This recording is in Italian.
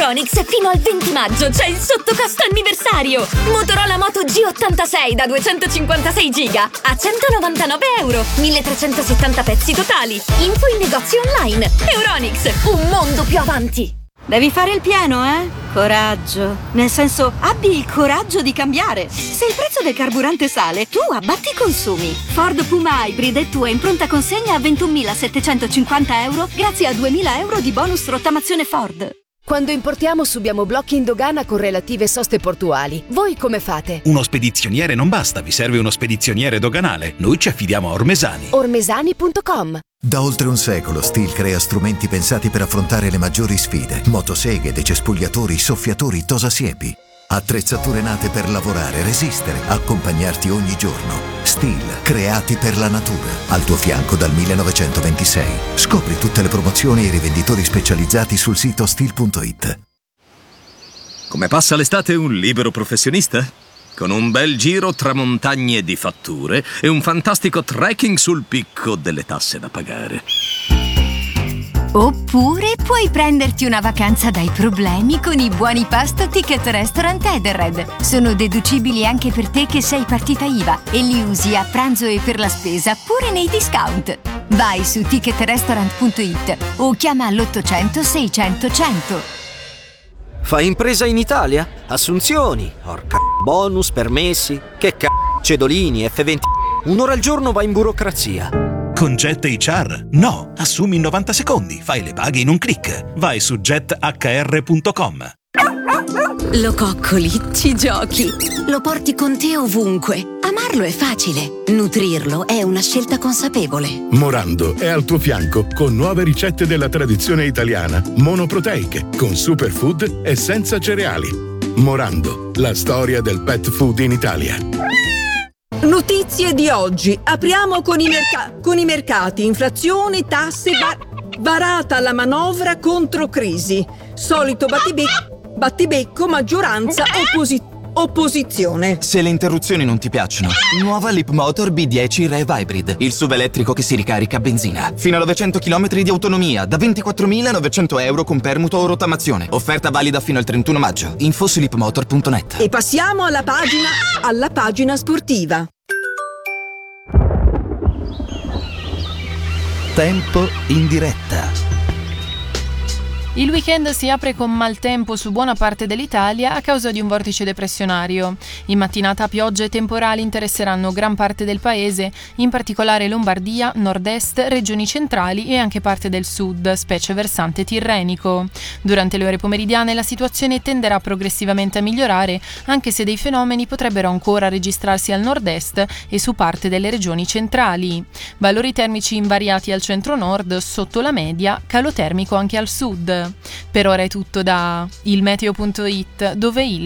Euronics fino al 20 maggio c'è il sottocosto anniversario. Motorola Moto G86 da 256 giga a €199, 1370 pezzi totali. Info in negozi online. Euronics, un mondo più avanti. Devi fare il pieno, eh? Coraggio. Nel senso, abbi il coraggio di cambiare. Se il prezzo del carburante sale, tu abbatti i consumi. Ford Puma Hybrid è tua in pronta consegna a €21.750 grazie a €2.000 di bonus rottamazione Ford. Quando importiamo subiamo blocchi in dogana con relative soste portuali. Voi come fate? Uno spedizioniere non basta, vi serve uno spedizioniere doganale. Noi ci affidiamo a Ormesani. Ormesani.com. Da oltre un secolo STIHL crea strumenti pensati per affrontare le maggiori sfide. Motoseghe, decespugliatori, soffiatori, tosasiepi. Attrezzature nate per lavorare, resistere, accompagnarti ogni giorno. STIHL, creati per la natura. Al tuo fianco dal 1926. Scopri tutte le promozioni e i rivenditori specializzati sul sito stihl.it. Come passa l'estate un libero professionista? Con un bel giro tra montagne di fatture e un fantastico trekking sul picco delle tasse da pagare. Oppure puoi prenderti una vacanza dai problemi con i buoni pasto Ticket Restaurant Edenred. Sono deducibili anche per te che sei partita IVA e li usi a pranzo e per la spesa pure nei discount. Vai su ticketrestaurant.it o chiama l'800 600 100. Fai impresa in Italia? Assunzioni, bonus, permessi, cedolini, F20. Un'ora al giorno va in burocrazia. Con Jet HR? No, assumi in 90 secondi, fai le paghe in un click. Vai su jethr.com. Lo coccoli, ci giochi, lo porti con te ovunque. Amarlo è facile, nutrirlo è una scelta consapevole. Morando è al tuo fianco con nuove ricette della tradizione italiana, monoproteiche, con superfood e senza cereali. Morando, la storia del pet food in Italia. Notizie di oggi. Apriamo con i mercati. Inflazione, tasse, varata la manovra contro crisi. Solito battibecco, maggioranza, opposizione. Se le interruzioni non ti piacciono, nuova Leapmotor B10 Rev Hybrid, il SUV elettrico che si ricarica a benzina. Fino a 900 km di autonomia, da €24.900 con permuto o rottamazione. Offerta valida fino al 31 maggio. Info su leapmotor.net. E passiamo alla pagina sportiva. Tempo in diretta. Il weekend si apre con maltempo su buona parte dell'Italia a causa di un vortice depressionario. In mattinata piogge e temporali interesseranno gran parte del paese, in particolare Lombardia, nord-est, regioni centrali e anche parte del sud, specie versante tirrenico. Durante le ore pomeridiane la situazione tenderà progressivamente a migliorare, anche se dei fenomeni potrebbero ancora registrarsi al nord-est e su parte delle regioni centrali. Valori termici invariati al centro-nord, sotto la media, calo termico anche al sud. Per ora è tutto da ilmeteo.it, dove il